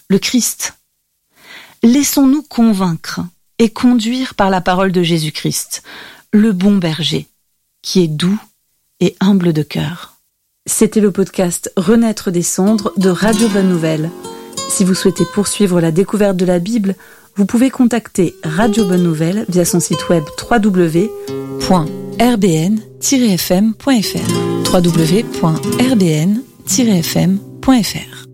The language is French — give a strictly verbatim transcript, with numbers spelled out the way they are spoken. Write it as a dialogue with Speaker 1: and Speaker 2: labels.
Speaker 1: le Christ. Laissons-nous convaincre et conduire par la parole de Jésus-Christ, le bon berger, qui est doux et humble de cœur. C'était le podcast Renaître des cendres de Radio Bonne Nouvelle. Si vous souhaitez poursuivre la découverte de la Bible, vous pouvez contacter Radio Bonne Nouvelle via son site web w w w point r b n tiret f m point f r w w w point r b n tiret f m point f r.